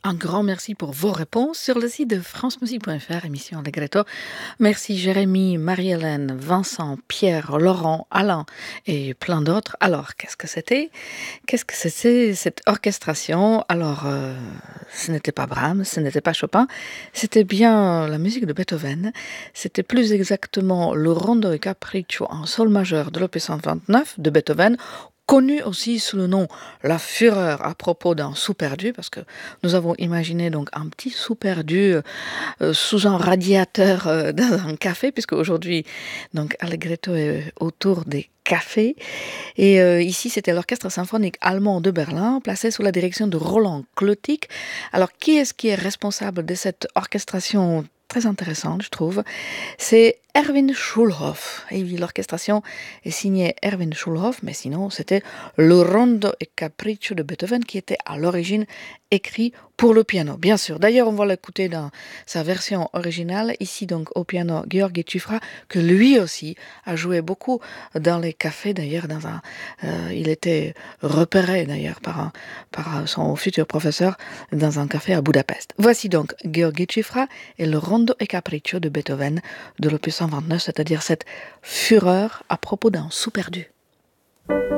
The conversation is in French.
Un grand merci pour vos réponses sur le site de francemusique.fr, émission Allegretto. Merci Jérémy, Marie-Hélène, Vincent, Pierre, Laurent, Alain et plein d'autres. Alors, qu'est-ce que c'était? Qu'est-ce que c'était cette orchestration? Alors, ce n'était pas Brahms, ce n'était pas Chopin, c'était bien la musique de Beethoven. C'était plus exactement le Rondo e Capriccio en sol majeur de l'opus 129 de Beethoven, connu aussi sous le nom La Fureur à propos d'un sou perdu, parce que nous avons imaginé donc un petit sou perdu sous un radiateur dans un café, puisque aujourd'hui donc Allegretto est autour des cafés. Et ici, c'était l'orchestre symphonique allemand de Berlin, placé sous la direction de Roland Klötig. Alors, qui est responsable de cette orchestration très intéressante, je trouve? C'est Erwin Schulhoff. Et oui, l'orchestration est signée Erwin Schulhoff, mais sinon, c'était le Rondo e Capriccio de Beethoven qui était à l'origine écrit pour le piano, bien sûr. D'ailleurs, on va l'écouter dans sa version originale. Ici, donc, au piano, György Tufra, que lui aussi a joué beaucoup dans les cafés. D'ailleurs, il était repéré, d'ailleurs, par son futur professeur dans un café à Budapest. Voici donc György Tufra et le Rondo e Capriccio de Beethoven de l'opus 129, c'est-à-dire cette fureur à propos d'un sou perdu.